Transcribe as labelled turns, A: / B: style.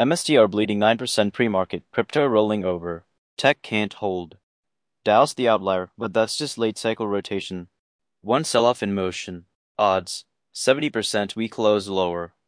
A: MSTR bleeding 9% pre-market, crypto rolling over. Tech can't hold. Dow's the outlier, but that's just late cycle rotation. One sell-off in motion. Odds 70% we close lower.